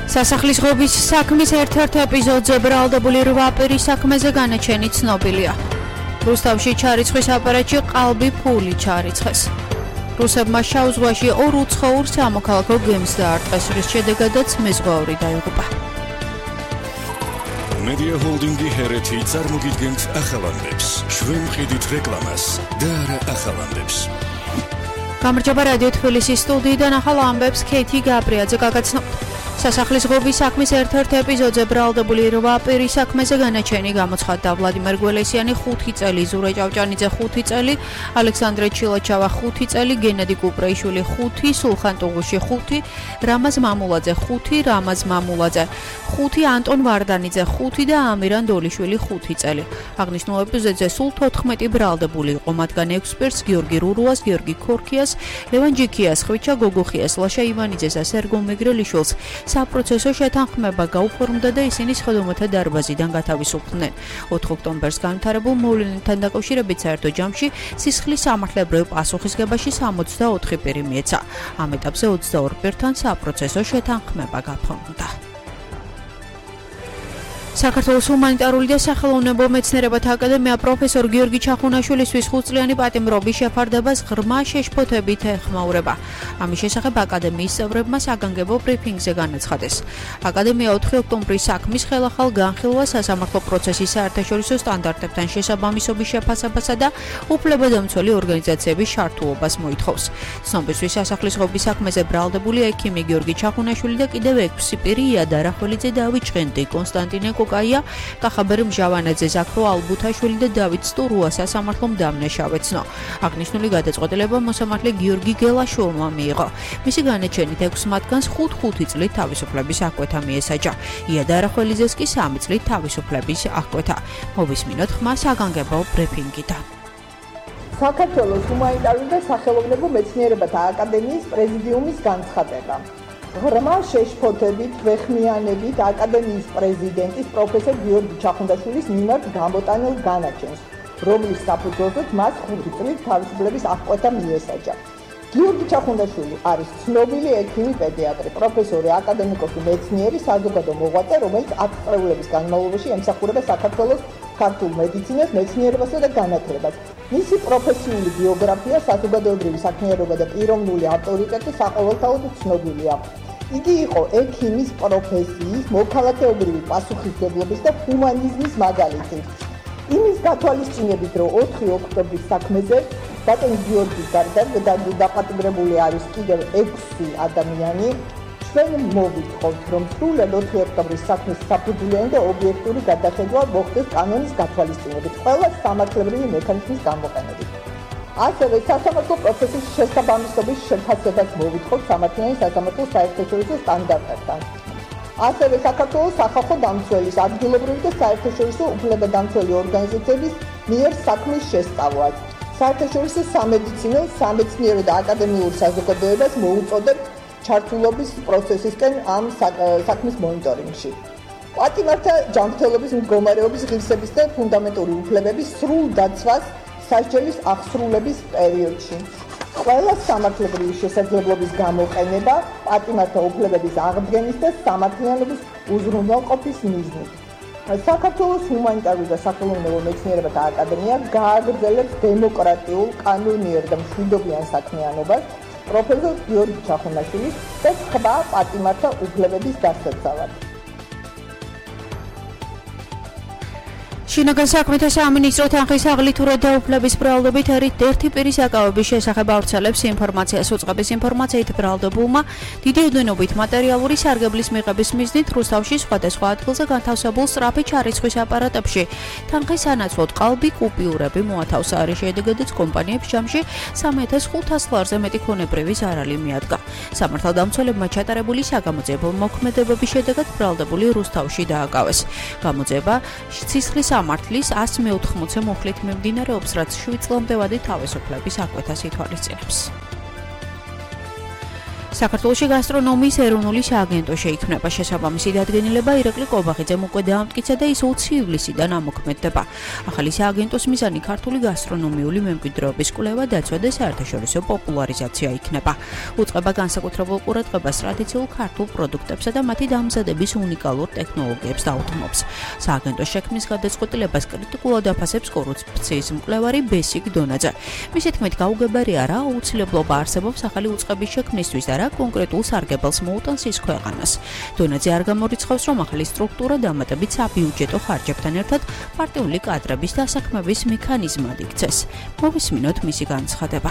სასახლის ღობის საქმის ერთ-ერთ ეპიზოდზე ბრალდებული 8 პირის საქმეზე განაჩენი ცნობილია. რუსთავში ჩარიცხვის აპარატში ყალბი ფული ჩარიცხეს. რუსებმა შავ ზღვაში 2 უცხოურ სამოქალაქო გემს დაარტყეს, რის შედეგადაც მეზღვაური დაიღუპა. Media Holding-ი ჰერეთი წარმოგიდგენთ ახალანდებს, შვენყიდით რეკლამას და არა ახალანდებს. გამარჯობა რადიო თბილისის სტუდიიდან ახალ ამბებს ქეითი გაბრიაძე გაგაცნობთ. სასახლის ღობის საქმის ერთ-ერთ ეპიზოდზე ბრალდებული 8 პირის საქმეზე განაჩენი გამოცხადდა. ვლადიმერ გველესიანი 5 წელი, ზურე ჭავჭანიძე 5 წელი, ალექსანდრე ჩილაჩავა 5 წელი, გენადი კუპრეიშვილი 5, სულხან ტუღუში 5, რამაზ მამულაძე 5, რამაზ მამულაძე 5, ანტონ ვარდანიძე 5 და ამირან დოლიშვილი 5 წელი. აღნიშნულ ეპიზოდზე სულ 14 ბრალდებული იყო, მათგან 6 პირს გიორგი რურუას, გიორგი ქორქიას, ლევან ჯიქიას, ხვიჩა გოგოხიას, ლაშა ივანიძეს და სერგო მეგრელიშვილს საპროცესო შეთანხმება გაუფორმდა და ისინი სხდომათა დარბაზიდან გათავისუფლდნენ. 4 ოქტომბერს განვითარებულ მოვლენებთან დაკავშირებით საერთო ჯამში სისხლის სამართლებრივ პასუხისგებაში 64 პირი მიეცა. ამ ეტაპზე 22 პირთან საპროცესო შეთანხმება გაფორმდა. საქართველოს ჰუმანიტარული და სახელოვნებო მეცნიერებათა აკადემია პროფესორ გიორგი ჩახუნაშვილისთვის 5 წლიანი პატიმრობის შეფარდებას ღრმა შეშფოთებით ეხმაურება. ამის შესახებ აკადემიის წევრებმა საგანგებო ბრიფინგზე განაცხადეს. აკადემია 4 ოქტომბრის საქმის ხელახალ განხილვა სასამართლო პროცესის საერთაშორისო სტანდარტებთან შესაბამისობის შეფასებასა და უფლებადამცველი ორგანიზაციების შართულობას მოითხოვს. ცნობისთვის სასახლის ღობის საქმეზე ბრალდებული ექიმი გიორგი ჩახუნაშვილი და კიდევ 6 პირი იადა არახველიძე, დავით ჭყინტი, კონსტანტინე კაია, კახაბერ მჟავანაძე, ზაქრო ალბუთაშვილი და დავით სტურუა სასამართლომ დამნაშავეცნო. აღნიშნული გადაწყვეტილება მოსამართლე გიორგი გელაშვილმა მიიღო. მისი განაჩენით 6 მათგანს 5 წლით თავისუფლების აღკვეთა მიესაჯა. იადა არახველიძეს კი 3 წლით თავისუფლების აღკვეთა. მოვისმინოთ ხმა საგანგებო ბრიფინგიდან. საქართველოს ჰუმანიტარული და სახელოვნებო მეცნიერებათა აკადემიის პრეზიდიუმის განცხადება. ღრმა შეშფოთებით ვეხმიანებით აკადემიის პრეზიდენტის პროფესორ გიორგი ჩახუნდაშვილის მიმართ გამოტანილ განაჩენს, რომლის საფუძველზეც მას 5 წლით თავისუფლების აღკვეთა მიესაჯა. გიორგი ჩახუნდაშვილი არის ცნობილი ექიმი, პედიატრი, პროფესორი, აკადემიკოსი, მეცნიერი, საზოგადო მოღვაწე, რომელიც 10 წლების განმავლობაში ემსახურება საქართველოს ქართულ მედიცინას, მეცნიერებასა და განათლებას. მისი პროფესიული ბიოგრაფია, საზოგადოებრივი საქმიანობა და პიროვნული ავტორიტეტი საყოველთაოდ ცნობილია. იგი იყო ექიმის პროფესიის, მოქალაქეობრივი პასუხისმგებლობის და ჰუმანიზმის მაგალითი. იმის გათვალისწინებით, რომ 4 ოქტომბრის საქმეზე ბატონ გიორგის გარდა დაპატიმრებული არის კიდევ 6 ადამიანი, ჩვენ მოვითხოვთ, რომ სრულად 4 ოქტომბრის საქმის საფუძვლიანი და ობიექტური გადახედვა მოხდეს კანონის გათვალისწინებით, ყველა სამართლებრივი მექანიზმის გამოყენებით. ასევე სასამართლო პროცესის შესაბამისობის შეფასებას მოვითხოვთ სამართლიანი სასამართლო საერთაშორისო სტანდარტებთან. ასევე საქართველოს სახალხო დამცველის, ადგილობრივი და საერთაშორისო უფლებადამცველი ორგანიზაციების მიერ საქმის შესწავლას. საერთაშორისო სამედიცინო, სამეცნიერო და აკადემიურ საზოგადოებას მოუწოდებთ ჩართულობის პროცესისკენ ამ საქმის მონიტორინგში. პატიმართა ჯანმრთელობის მდგომარეობის ღირსების და ფუნდამენტური უფლებების სრულ დაცვას სასჯელის აღსრულების პერიოდში. ყველა სამართლებრივი შესაძლებლობის გამოყენება პატიმართა უფლებების აღდგენის და სამართლიანობის უზრუნველყოფის მიზნით. საქართველოს ჰუმანიტარული და სახელოვნებო მეცნიერებათა აკადემია გააგრძელებს დემოკრატიულ, კანონიერ და მშვიდობიან საქმიანობას პროფესორ გიორგი ჩახუნაშვილის და სხვა პატიმართა უფლებების დასაცავად. შინაგან საქმეთა სამინისტრო თანხის აღლითურად დაუფლების ბრალდებით ერთი პირის აკავების შესახებ ავრცელებს ინფორმაციას. უწყების ინფორმაციით ბრალდებულმა დიდი ოდენობით მატერიალური სარგებლის მიღების მიზნით რუსთავში სხვადასხვა ადგილზე განთავსებულ სწრაფი ჩარიცხვის აპარატებში თანხის სანაცვლოდ ყალბი კუპიურები მოათავსა, რის შედეგადაც კომპანიებს ჯამში 3500 ლარზე მეტი ქონებრივი ზარალი მიადგა. სამართალდამცველებმა ჩატარებული საგამოძიებო მოქმედებების შედეგად ბრალდებული რუსთავში დააკავეს. გამოძიება სისხლის სამართლის 180 მუხლით მიმდინარეობს, რაც 7 წლამდე ვადით თავისუფლების აღკვეთას ითვალისწინებს. საქართველოში გასტრონომიის ეროვნული სააგენტო შეიქმნება. შესაბამისი დადგენილება ირაკლი კობახიძემ უკვე დაამტკიცა და ის 20 ივლისიდან ამოქმედდება. ახალი სააგენტოს მიზანი ქართული გასტრონომიული მემკვიდრეობის კვლევა, დაცვა და საერთაშორისო პოპულარიზაცია იქნება. უწყება განსაკუთრებულ ყურადღებას ტრადიციულ ქართულ პროდუქტებსა და მათი დამზადების უნიკალურ ტექნოლოგიებს დაუთმობს. სააგენტოს შექმნის გადაწყვეტილებას კრიტიკულად აფასებს კორუფციის მკვლევარი ბესიკ დონაძე. მისი თქმით, გაუგებარი არა აუცილებლობა არსებობს ახალი უწყების შექმნისთვის და რა კონკრეტულ სარგებელს მოუტანს ის ქვეყანას. დონაძე არ გამორიცხავს, რომ ახალი სტრუქტურა დამატებით საბიუჯეტო ხარჯებთან ერთად პარტიული კადრების დასაქმების მექანიზმად იქცეს. მოვისმინოთ მისი განცხადება.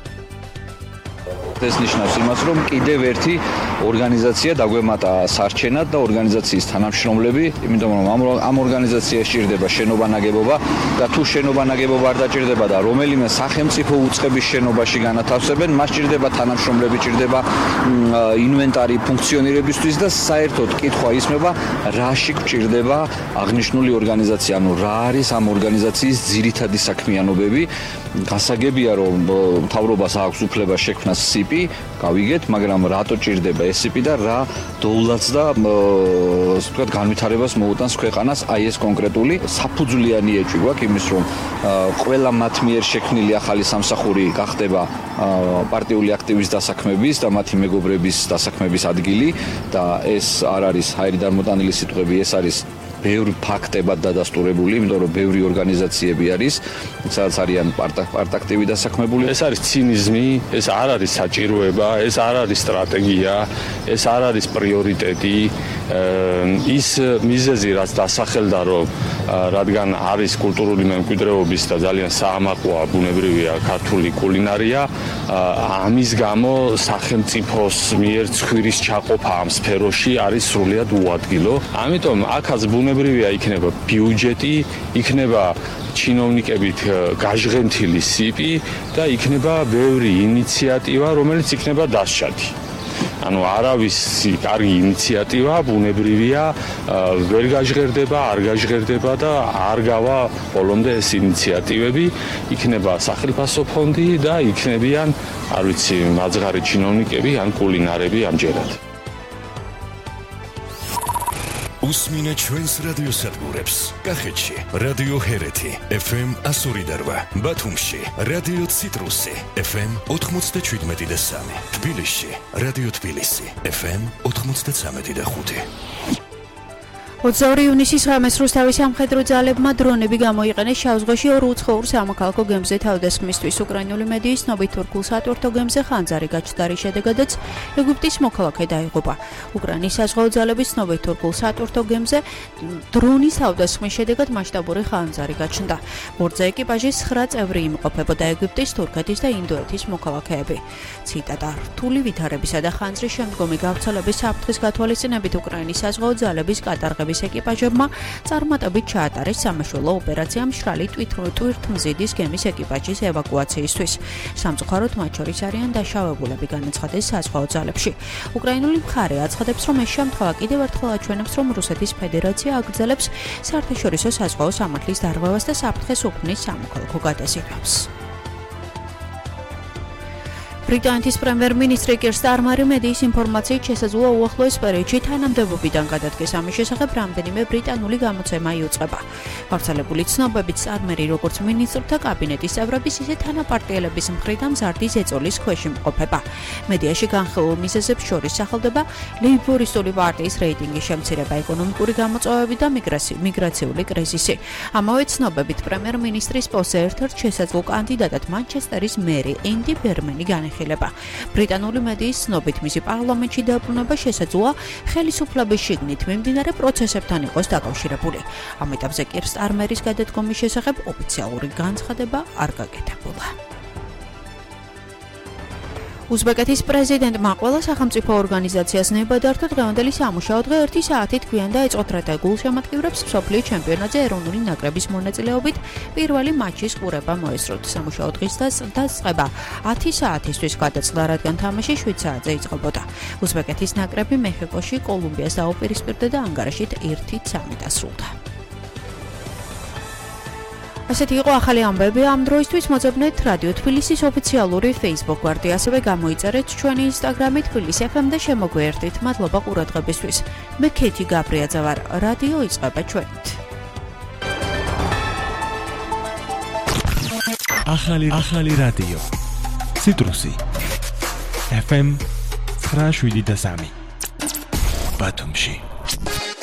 ეს ნიშნავს იმას, რომ კიდევ ერთი ორგანიზაცია დაგვემატა სარჩენად და ორგანიზაციის თანამშრომლები, იმიტომ რომ ამ ორგანიზაციაში სჭირდება შენობა-ნაგებობა და თუ შენობა-ნაგებობა არ დაჭირდება და რომელიმე სახელმწიფო უწყების შენობაში განათავსებენ, მას სჭირდება თანამშრომლები, სჭირდება ინვენტარი ფუნქციონირებისთვის და საერთოდ კითხვა ისმება, რაში გვჭირდება აღნიშნული ორგანიზაცია, ანუ რა არის ამ ორგანიზაციის ძირითადი საქმიანობები. გასაგებია, რომ მთავრობას აქვს უფლება შექმნას SIP, გავიგეთ, მაგრამ რატო ჭირდება ეს SIP და რა დოულაც და ვთქვათ განვითარებას მოუტანს ქვეყანას აი ეს კონკრეტული საფუძვლიანი ეჭვი გვაქვს იმის, რომ ყველა მათ მიერ შექმნილი ახალი სამსახური გახდება პარტიული აქტივის დასაქმების და მათი მეგობრების დასაქმების ადგილი და ეს არ არის ჰაერით დამოტანილი სიტყვები, ეს არის ბევრი ფაქტებად დადასტურებული, იმიტომ რომ ბევრი ორგანიზაციები არის, სადაც არიან პარტაქტივი დასაქმებული. ეს არის ცინიზმი, ეს არ არის საჭიროება, ეს არ არის სტრატეგია, ეს არ არის პრიორიტეტი. ის მიზეზი, რაც დასახელდა, რომ რადგან არის კულტურული მემკვიდრეობის და ძალიან საამაყოა ბუნებრივია ქართული კულინარია, ამის გამო სახელმწიფოს მიერ ცხვირის ჩაყოფა ამ სფეროში არის სრულიად უადგილო. ამიტომ აქაც ბუნებრივია იქნება ბიუჯეტი, იქნება ჩინოვნიკებით გაჟღენთილი SIP და იქნება ბევრი ინიციატივა, რომელიც იქნება დასჭადი. ანუ არავისი კარგი ინიციატივა ბუნებრივია ვერ გაჟღერდება, არ გაჟღერდება და არ გავა ბოლომდე ეს ინიციატივები, იქნება სახელმწიფო ფონდი და იქნებიან, არ ვიცი, მაძღარი ჩინოვნიკები ან კულინარები ამჯერად. უსმინეთ ჩვენს რადიოსადგურებს. კახეთში რადიო ჰერეთი FM 102.8, ბათუმში რადიო ციტრუსი FM 97.3, თბილისში რადიო თბილისი FM 93.5. 22 ივნისის ღამეს რუსთავის სამხედრო ძალებმა დრონები გამოიყენეს შავ-ზღვაში ორ უცხოურ სამოქალაქო გემზე თავდასხმისთვის. უკრაინული მედიის ცნობით თურქულ სატვირთო გემზე ხანძარი გაჩნდა, რის შედეგადაც ეგვიპტის მოქალაქე დაიღუპა. უკრაინის საზღვაო ძალების ცნობით თურქულ სატვირთო გემზე დრონის თავდასხმის შედეგად მასშტაბური ხანძარი გაჩნდა. ბორტზე ეკიპაჟის 9 წევრი იმყოფებოდა, ეგვიპტის, თურქეთის და ინდოეთის მოქალაქეები. ციტატა: რთული ვითარებისა და ხანძრის შემდგომი გავრცელების საფრთხის გათვალისწინებით უკრაინის საზღვაო ძალების კატარღების ეკიპაჟებმა წარმატებით ჩაატარეს სამაშველო ოპერაცია მშრალი ტვირთმზიდის გემის ეკიპაჟის ევაკუაციისთვის. სამწუხაროდ მათ შორის არიან დაშავებულები, განაცხადეს საზღვაო ძალებში. უკრაინული მხარე აცხადებს, რომ ეს შემთხვევა კიდევ ერთხელ აჩვენებს, რომ რუსეთის ფედერაცია აგრძელებს საერთაშორისო საზღვაო სამართლის დარღვევას და საფრთხეს უქმნის სამოქალაქო გადაზიდვებს. ბრიტანეთის პრემიერ-მინისტრი კერ სტარმერი მედიის ინფორმაციით შესაძლოა უახლოეს პერიოდში თანამდებობიდან გადადგეს. ამის შესახებ რამდენიმე ბრიტანული გამოცემა იუწყება. გავრცელებული ცნობებით სტარმერი როგორც მინისტრთა კაბინეტის წევრების, ისე თანაპარტიელების მხრიდან მზარდი ზეწოლის ქვეშ იმყოფება. მედიაში განხილულ მიზეზებს შორის სახელდება ლეიბორისტული პარტიის რეიტინგის შემცირება, ეკონომიკური გამოწვევები და მიგრაციული კრიზისი. ამავე ცნობებით პრემიერ-მინისტრის პოსტზე ერთ-ერთ შესაძლო კანდიდატად მანჩესტერის მერი ენდი ბერმენი განიხილება. ბრიტანული მედიის ცნობით მისი პარლამენტში დაბრუნება შესაძლოა ხელისუფლების შიგნით მიმდინარე პროცესებთან იყოს დაკავშირებული. ამ ეტაპზე კერ სტარმერის გადადგომის შესახებ ოფიციალური განცხადება არ გაკეთებულა. უზბეკეთის პრეზიდენტმა ყველა სახელმწიფო ორგანიზაციას ნებადართო დღევანდელი სამუშაო დღე 1 საათით გვიან დაეწყო ტრეტა გულშემატკივრებს მსოფლიო ჩემპიონატზე ეროვნული ნაკრების მონაწილეობით პირველი მაჩის ყურება მოესწროთ. სამუშაო დღის დაწყება 10 საათისთვის გადაწყდა, რადგან თამაში 7 საათზე იწყებოდა. უზბეკეთის ნაკრები მეხიკოში კოლუმბიას დაუპირისპირდა და ანგარაშით 1-3 დასრულდა. ასეთი იყო ახალი ამბები ამ დროისთვის. მოძებნეთ რადიო თბილისის ოფიციალური Facebook გვერდი, ასევე გამოიწერეთ ჩვენი Instagram თბილისი FM და შემოგვიერთდით. მადლობა ყურადღებისთვის. მე ქეთი გაბრიაძე ვარ. რადიო იწყება ჩვენით. ახალი რადიო. ციტრუსი. FM 973. ბათუმში.